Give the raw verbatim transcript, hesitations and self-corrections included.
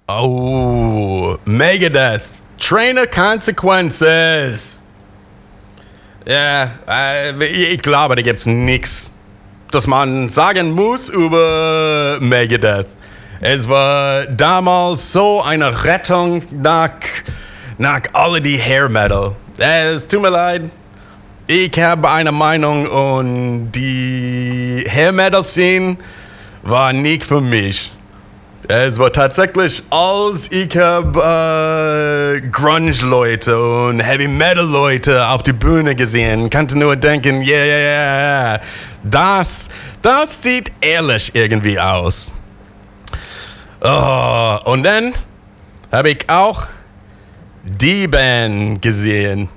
Oh, Megadeth. Trainer Consequences. Ja, äh, ich glaube, da gibt's nichts, das man sagen muss über Megadeth. Es war damals so eine Rettung nach, nach all die Hair Metal. Es tut mir leid. Ich habe eine Meinung und die Hair Metal Szene war nicht für mich. Es war tatsächlich, als ich habe äh, Grunge-Leute und Heavy-Metal-Leute auf die Bühne gesehen, konnte nur denken, yeah, yeah, yeah, das, das sieht ehrlich irgendwie aus. Oh, und dann habe ich auch die Band gesehen.